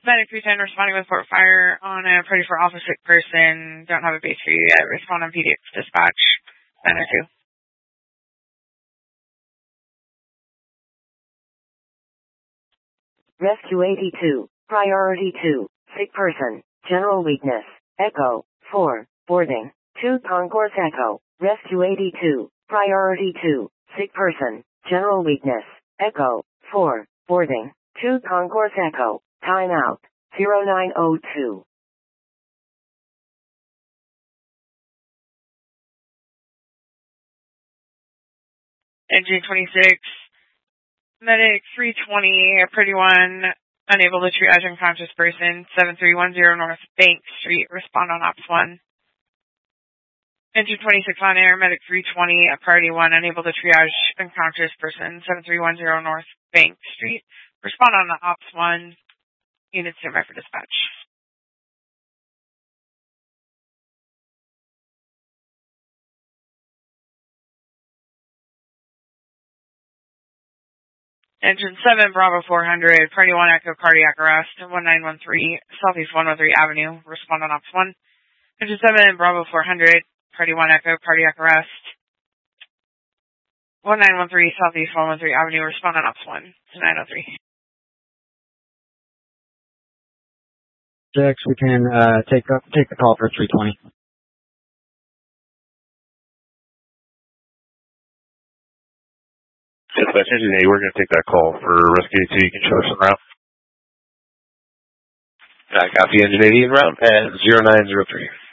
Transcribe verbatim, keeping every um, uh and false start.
Medic three ten responding with port fire on a pretty for office sick person. Don't have a base for you yet. Respond on P D X dispatch. nine oh two. Rescue eighty-two. Priority two. Sick person. General weakness. Echo. four. Boarding. two Concourse Echo. Rescue eighty-two. Priority two. Sick person. General weakness. Echo. four. Boarding. two Concourse Echo. Timeout. zero nine oh two. Engine twenty-six. Medic three twenty, a pretty one, unable to triage unconscious person, seven three one zero North Bank Street, respond on Ops one. Engine twenty-six on air, Medic three twenty, a priority one, unable to triage unconscious person, seven three one zero North Bank Street, respond on Ops one, unit standby for dispatch. Engine seven, Bravo four hundred, Party one Echo, cardiac arrest, one nine one three, Southeast one oh three Avenue, respond on Ops one. Engine seven, Bravo four hundred, Party one Echo, cardiac arrest, one nine one three, Southeast one oh three Avenue, respond on Ops one to nine oh three. Jax, we can uh, take up, take the call for three twenty. Dispatch Engine eight, we're going to take that call for Rescue eighty-two. You can show us en route. I copy Engine eighty en route at zero nine zero three.